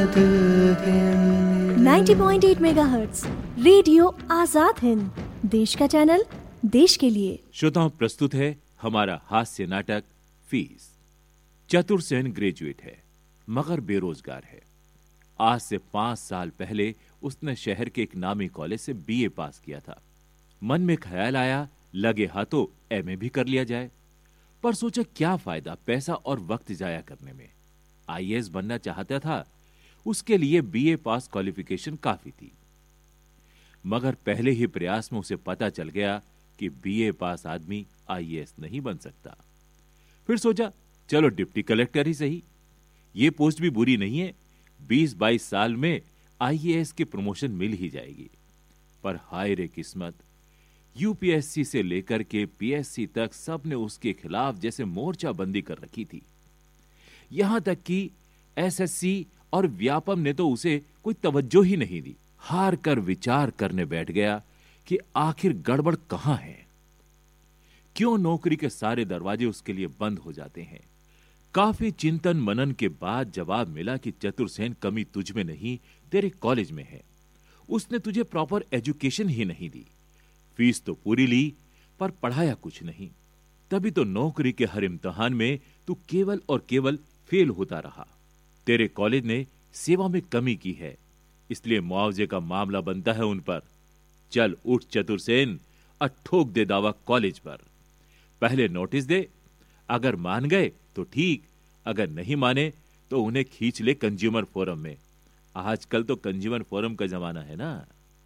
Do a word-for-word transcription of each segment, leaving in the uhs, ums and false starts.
नब्बे पॉइंट आठ megahertz radio Azad Hind, देश का चैनल, देश के लिए। श्रोताओं, प्रस्तुत है हमारा हास्य नाटक फीस। चतुर सेन ग्रेजुएट है मगर बेरोजगार है। आज से पांच साल पहले उसने शहर के एक नामी कॉलेज से बीए पास किया था। मन में ख्याल आया लगे हाथों एमए भी कर लिया जाए, पर सोचा क्या फायदा पैसा और वक्त जाया करने में। आईएएस बनना चाहता था, उसके लिए बीए पास क्वालिफिकेशन काफी थी। मगर पहले ही प्रयास में उसे पता चल गया कि बीए पास आदमी आईएएस नहीं बन सकता। फिर सोचा चलो डिप्टी कलेक्टर ही सही, ये पोस्ट भी बुरी नहीं है, बीस बाईस साल में आईएएस की प्रमोशन मिल ही जाएगी। पर हाय रे किस्मत, यूपीएससी से लेकर के पीएससी तक सबने उसके खिलाफ जैसे मोर्चाबंदी कर रखी थी। यहां तक कि एसएससी और व्यापम ने तो उसे कोई तवज्जो ही नहीं दी। हार कर विचार करने बैठ गया कि आखिर गड़बड़ कहां है, क्यों नौकरी के सारे दरवाजे उसके लिए बंद हो जाते हैं। काफी चिंतन मनन के बाद जवाब मिला कि चतुर सेन, कमी तुझ में नहीं, तेरे कॉलेज में है। उसने तुझे प्रॉपर एजुकेशन ही नहीं दी। फीस तो पूरी ली पर पढ़ाया कुछ नहीं। तभी तो नौकरी के हर इम्तिहान में तू केवल और केवल फेल होता रहा। तेरे कॉलेज ने सेवा में कमी की है, इसलिए मुआवजे का मामला बनता है उन पर। चल उठ चतुर सेन, ठोक दे दावा कॉलेज पर। पहले नोटिस दे, अगर मान गए तो ठीक, अगर नहीं माने तो उन्हें खींच ले कंज्यूमर फोरम में। आजकल तो कंज्यूमर फोरम का जमाना है ना।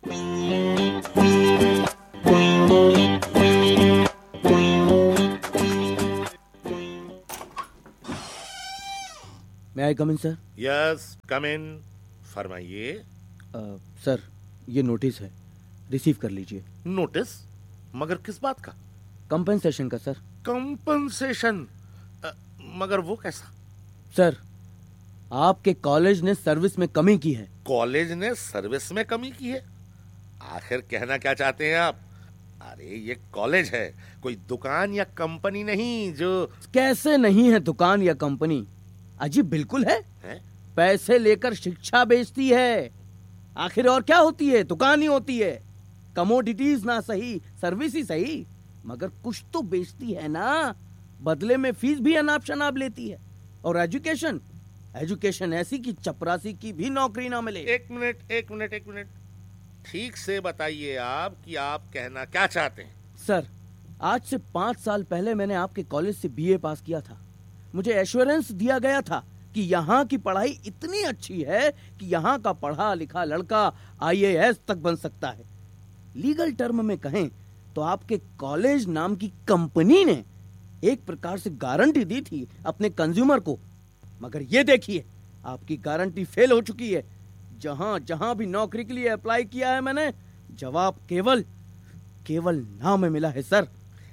May I come in, sir? Yes, come in. फरमाइए। सर, ये नोटिस है, रिसीव कर लीजिए। नोटिस? मगर किस बात का? कंपनसेशन का सर। कंपनसेशन? मगर वो कैसा? सर, आपके कॉलेज ने सर्विस में कमी की है। कॉलेज ने सर्विस में कमी की है? आखिर कहना क्या चाहते हैं आप? अरे ये कॉलेज है, कोई दुकान या कंपनी नहीं जो। कैसे नहीं है दुकान या कंपनी? अजीब बिल्कुल है, है? पैसे लेकर शिक्षा बेचती है। आखिर और क्या होती है? दुकान ही होती है। कमोडिटीज ना सही, सर्विस ही सही, मगर कुछ तो बेचती है ना। बदले में फीस भी अनाप शनाप लेती है। और एजुकेशन एजुकेशन ऐसी कि चपरासी की भी नौकरी ना मिले। एक मिनट एक मिनट एक मिनट ठीक से बताइए आप कि आप कहना क्या चाहते हैं। सर, आज से पांच साल पहले मैंने आपके कॉलेज से बीए पास किया था। मुझे एश्योरेंस दिया गया था कि यहाँ की पढ़ाई इतनी अच्छी है कि यहाँ का पढ़ा लिखा लड़का आईएएस तक बन सकता है। लीगल टर्म में कहें तो आपके कॉलेज नाम की कंपनी ने एक प्रकार से गारंटी दी थी अपने कंज्यूमर को। मगर ये देखिए, आपकी गारंटी फेल हो चुकी है। जहां जहां भी नौकरी के लिए अप्लाई किया है मैंने, जवाब केवल केवल ना में मिला है सर।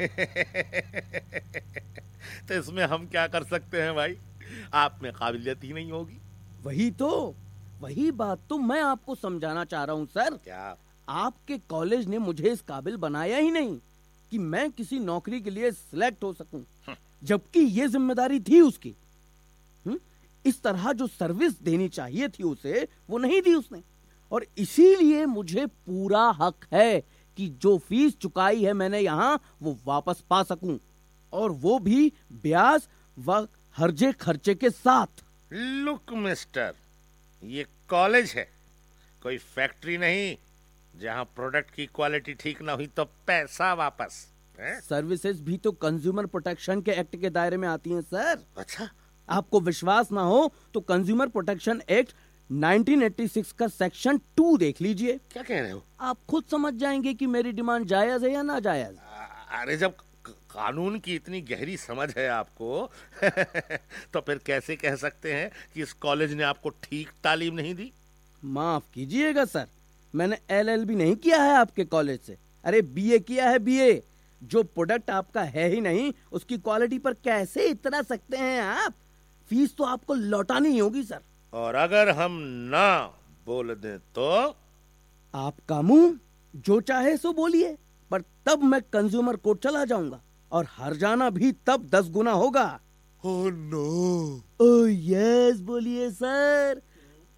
तो इसमें हम क्या कर सकते हैं भाई? आप में काबिलियत ही नहीं होगी। वही तो वही बात तो मैं आपको समझाना चाह रहा हूँ सर। क्या? आपके कॉलेज ने मुझे इस काबिल बनाया ही नहीं कि मैं किसी नौकरी के लिए सिलेक्ट हो सकूं, जबकि ये जिम्मेदारी थी उसकी। हुँ? इस तरह जो सर्विस देनी चाहिए थी उसे, वो नहीं दी उसने। और इसीलिए मुझे पूरा हक है कि जो फीस चुकाई है मैंने यहाँ, वो वापस पा सकूं, और वो भी ब्याज व हर्जे खर्चे के साथ। लुक मिस्टर, ये कॉलेज है, कोई फैक्ट्री नहीं जहां प्रोडक्ट की क्वालिटी ठीक ना हुई तो पैसा वापस। सर्विसेज भी तो कंज्यूमर प्रोटेक्शन के एक्ट के दायरे में आती हैं सर। अच्छा, आपको विश्वास ना हो तो consumer protection act nineteen eighty six का सेक्शन टू देख लीजिए। क्या कह रहे हो? आप खुद समझ जाएंगे कि मेरी डिमांड जायज है या ना जायज। अरे जब कानून की इतनी गहरी समझ है आपको तो फिर कैसे कह सकते हैं कि इस कॉलेज ने आपको ठीक तालीम नहीं दी? माफ कीजिएगा सर, मैंने एलएलबी नहीं किया है आपके कॉलेज से। अरे बीए किया है, बीए। जो प्रोडक्ट आपका है ही नहीं, उसकी क्वालिटी पर कैसे इतना सकते हैं आप? फीस तो आपको लौटानी होगी सर। और अगर हम ना बोल दें तो? आपका मुंह, जो चाहे सो बोलिए, पर तब मैं कंज्यूमर कोर्ट चला जाऊंगा और हर जाना भी तब दस गुना होगा। Oh no. ओह यस बोलिए सर,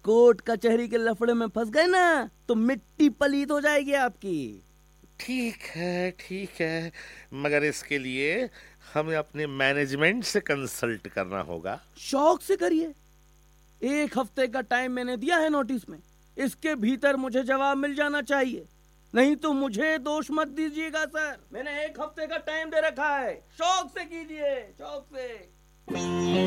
कोर्ट कचहरी के लफड़े में फंस गए ना तो मिट्टी पलीत हो जाएगी आपकी। ठीक है ठीक है, मगर इसके लिए हमें अपने मैनेजमेंट से कंसल्ट करना होगा। शौक से करिए। एक हफ्ते का टाइम मैंने दिया है नोटिस में, इसके भीतर मुझे जवाब मिल जाना चाहिए, नहीं तो मुझे दोष मत दीजिएगा सर। मैंने एक हफ्ते का टाइम दे रखा है, शौक से कीजिए, शौक से।